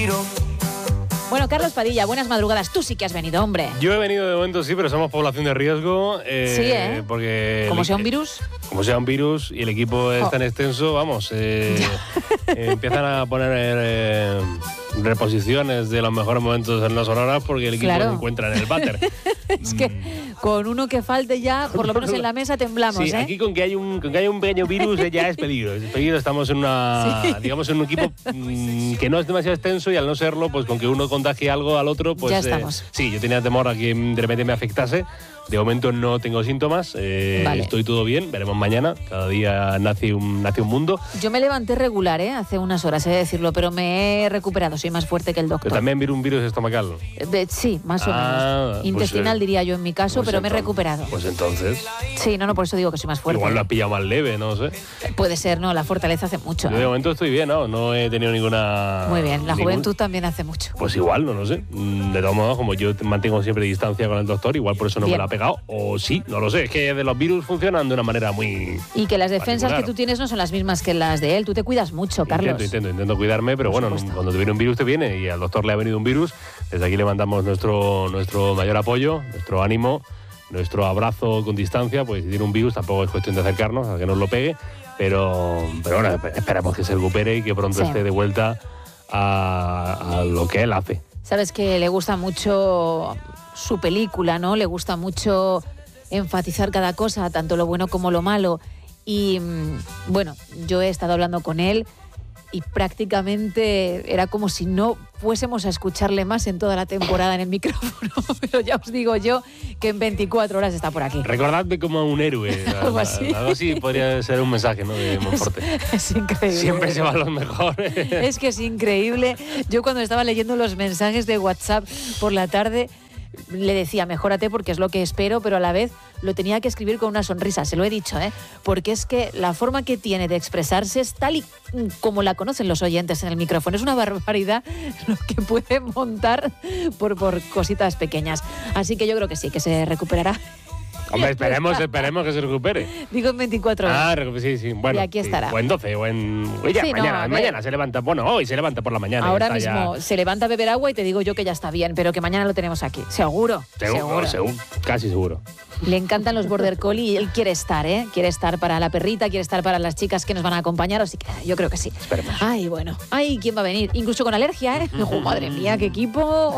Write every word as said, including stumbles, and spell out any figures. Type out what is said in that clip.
respiro. Bueno, Carlos Padilla, buenas madrugadas. Tú sí que has venido, hombre. Yo he venido de momento, sí, pero somos población de riesgo. Eh, sí, ¿eh? Porque Como el, sea un virus. Como sea un virus y el equipo es oh. tan extenso, vamos, eh, eh, empiezan a poner eh, reposiciones de los mejores momentos en las horas porque el equipo claro. se encuentra en el váter. Es que con uno que falte ya, por lo menos en la mesa temblamos, sí, ¿eh? aquí con que hay un, con que hay un pequeño virus eh, ya es peligro. Es peligro, estamos en una, sí. digamos, en un equipo mmm, que no es demasiado extenso y al no serlo, pues con que uno contagie algo al otro, pues... Ya estamos. Eh, sí, yo tenía temor a que de repente me afectase. De momento no tengo síntomas, eh, vale. estoy todo bien, veremos mañana. Cada día nace un, nace un mundo. Yo me levanté regular, ¿eh? Hace unas horas, he de decirlo, pero me he recuperado, soy más fuerte que el doctor. Pero también vi un virus estomacal. De, sí, más o ah, menos. Intestinal, pues, diría yo en mi caso, pues pero entonces, me he recuperado. Pues entonces... Sí, no, no, por eso digo que soy más fuerte. Igual lo has pillado más leve, no sé. Puede ser, no, la fortaleza hace mucho. Yo de momento estoy bien, ¿no? No he tenido ninguna... Muy bien, la ningún... juventud también hace mucho. Pues igual, no lo sé. De todos modos, como yo mantengo siempre distancia con el doctor, igual por eso no bien. me lo ha pegado. O sí, no lo sé. Es que de los virus funcionan de una manera muy... Y que las defensas particular. que tú tienes no son las mismas que las de él. Tú te cuidas mucho, Carlos. Intento, intento, intento cuidarme, pero por bueno, supuesto. cuando te viene un virus te viene y al doctor le ha venido un virus. Desde aquí le mandamos nuestro, nuestro mayor apoyo, nuestro ánimo, nuestro abrazo con distancia. Pues si tiene un virus tampoco es cuestión de acercarnos a que nos lo pegue. Pero, pero bueno, esperamos que se recupere y que pronto sí. esté de vuelta a, a lo que él hace. Sabes que le gusta mucho su película, ¿no? Le gusta mucho enfatizar cada cosa, tanto lo bueno como lo malo. Y bueno, yo he estado hablando con él y prácticamente era como si no fuésemos a escucharle más en toda la temporada en el micrófono. Pero ya os digo yo que en veinticuatro horas está por aquí. Recordadme como un héroe. Algo así. Algo así podría ser un mensaje, ¿no? De Monforte. Es, es increíble. Siempre se van los mejores. Es que es increíble. Yo cuando estaba leyendo los mensajes de WhatsApp por la tarde, le decía, mejórate porque es lo que espero, pero a la vez lo tenía que escribir con una sonrisa, se lo he dicho, ¿eh? Porque es que la forma que tiene de expresarse es tal y como la conocen los oyentes en el micrófono. Es una barbaridad lo que puede montar por, por cositas pequeñas. Así que yo creo que sí, que se recuperará. Hombre, esperemos, esperemos que se recupere. Digo en veinticuatro horas. Ah, sí, sí. Bueno, y aquí estará. Sí. O en doce, o en... Oye, sí, mañana, no, mañana se levanta. Bueno, hoy se levanta por la mañana. Ahora mismo ya... se levanta a beber agua y te digo yo que ya está bien, pero que mañana lo tenemos aquí. Seguro. Seguro, seguro. seguro. Casi seguro. Le encantan los Border Collie y él quiere estar, ¿eh? Quiere estar para la perrita, quiere estar para las chicas que nos van a acompañar, así que yo creo que sí. Esperemos. Ay, bueno. Ay, ¿quién va a venir? Incluso con alergia, ¿eh? Oh, madre mía, qué equipo.